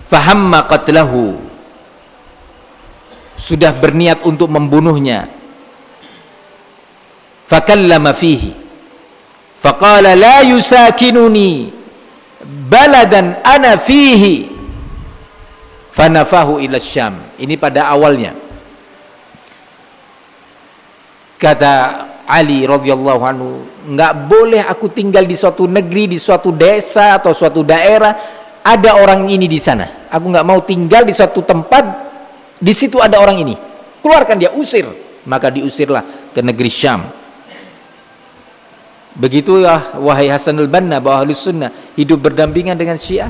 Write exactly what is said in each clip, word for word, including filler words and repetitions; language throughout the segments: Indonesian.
fahamma qatlahu, sudah berniat untuk membunuhnya. Fakallama fihi faqala la yusakinuni baladan ana fihi fanafahu ila Syam. Ini pada awalnya. Kata Ali radhiyallahu anhu, enggak boleh aku tinggal di suatu negeri, di suatu desa atau suatu daerah ada orang ini di sana. Aku enggak mau tinggal di suatu tempat di situ ada orang ini. Keluarkan dia, usir. Maka diusirlah ke negeri Syam. Begitu ya wahai Hasanul Banna, bahwa Ahlus Sunnah hidup berdampingan dengan Syiah.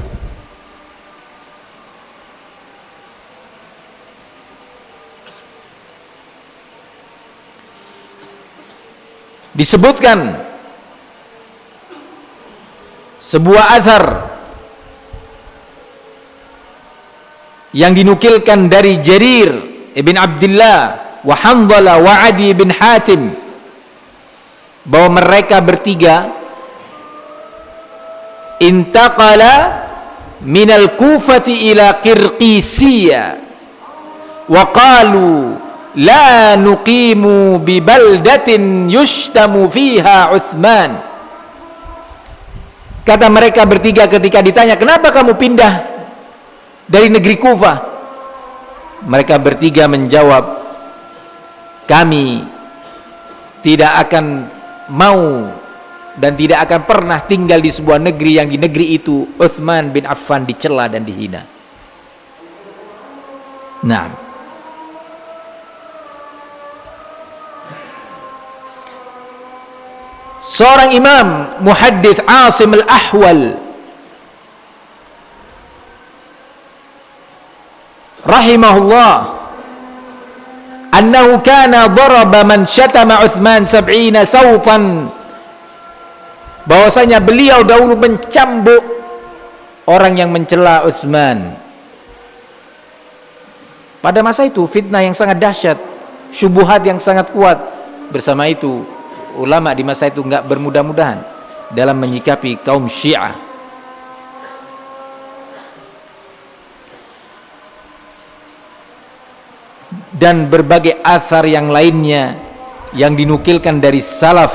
Disebutkan sebuah azhar yang dinukilkan dari Jarir ibn Abdullah wa Hanzalah wa Adi bin Hatim, bahwa mereka bertiga intaqala minal Kufati ila Qirqisiyah wa qalu la nuqimu bi baldatin yushtamu fiha Uthman. Kata mereka bertiga ketika ditanya, kenapa kamu pindah dari negeri Kufah? Mereka bertiga menjawab, kami tidak akan mau dan tidak akan pernah tinggal di sebuah negeri yang di negeri itu Uthman bin Affan dicela dan dihina. Nah, seorang imam muhaddits Asim al-Ahwal rahimahullah annahu kana daraba man syatama Uthman sab'ina sawtan, bahwasanya beliau dahulu mencambuk orang yang mencela Uthman. Pada masa itu fitnah yang sangat dahsyat, syubhat yang sangat kuat. Bersama itu ulama di masa itu enggak bermudah-mudahan dalam menyikapi kaum Syiah. Dan berbagai athar yang lainnya yang dinukilkan dari salaf,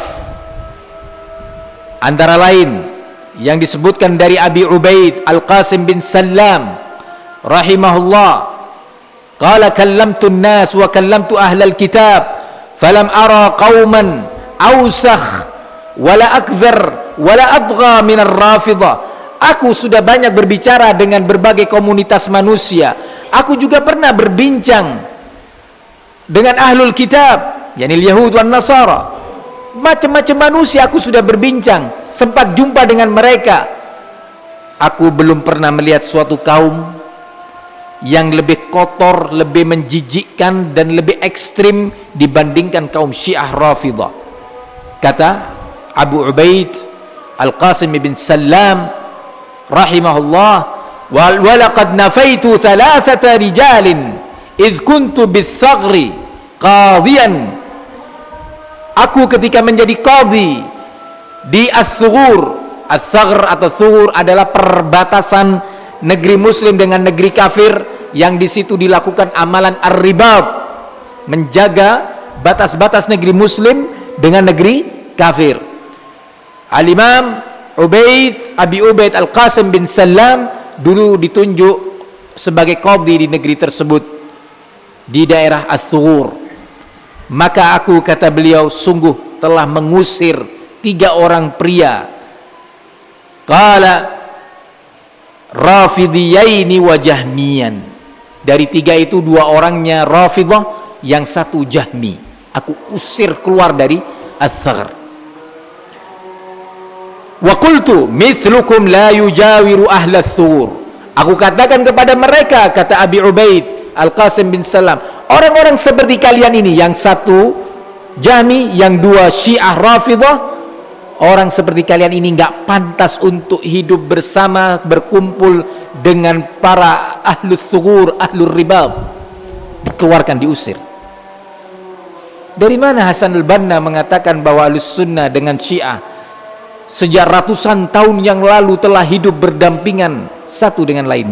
antara lain yang disebutkan dari Abi Ubaid Al-Qasim bin Sallam rahimahullah, qala kallamtu an-nas wa kallamtu ahlal kitab falam ara qauman awsakh wala akthar wala adgha min ar-rafidah. Aku sudah banyak berbicara dengan berbagai komunitas manusia. Aku juga pernah berbincang dengan ahlul kitab, yakni Yahud wan Nasara. Macam-macam manusia aku sudah berbincang, sempat jumpa dengan mereka. Aku belum pernah melihat suatu kaum yang lebih kotor, lebih menjijikkan dan lebih ekstrim dibandingkan kaum Syiah Rafidah. Kata Abu Ubaid Al-Qasim bin Sallam rahimahullah, wa laqad nafaitu thalathata rijalin idh kuntu bis-saghri qadhiyan. Aku ketika menjadi qadhi di As-Sughur. As-Saghr atau Sughur adalah perbatasan negeri muslim dengan negeri kafir, yang di situ dilakukan amalan ar-ribab, menjaga batas-batas negeri muslim dengan negeri kafir. Al-Imam Ubaid Abi Ubaid Al-Qasim bin Sallam dulu ditunjuk sebagai qadhi di negeri tersebut, di daerah As-Sughur. Maka aku, kata beliau, sungguh telah mengusir tiga orang pria, qala Rafidiyaini wa Jahmiyan. Dari tiga itu dua orangnya Rafidah, yang satu Jahmi. Aku usir keluar dari As-Saghr. Wa qultu mithlukum la yujawiru ahla As-Sughur. Aku katakan kepada mereka, kata Abi Ubaid Al-Qasim bin Salam, orang-orang seperti kalian ini, yang satu Jahmi, yang dua Syiah Rafidah, orang seperti kalian ini enggak pantas untuk hidup bersama, berkumpul dengan para ahlus Sughur, ahlur ribab. Dikeluarkan, diusir. Dari mana Hasanul Banna mengatakan bahwa Ahlus Sunnah dengan Syiah sejak ratusan tahun yang lalu telah hidup berdampingan satu dengan lain?